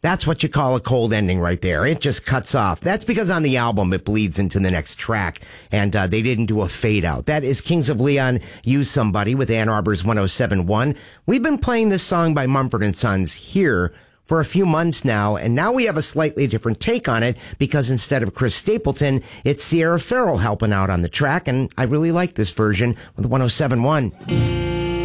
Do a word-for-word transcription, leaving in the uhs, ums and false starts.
That's what you call a cold ending right there. It just cuts off. That's because on the album it bleeds into the next track, and uh, they didn't do a fade out. That is Kings of Leon, Use Somebody with Ann Arbor's one oh seven point one. We've been playing this song by Mumford and Sons here for a few months now, and now we have a slightly different take on it because instead of Chris Stapleton, it's Sierra Farrell helping out on the track, and I really like this version with one oh seven point one.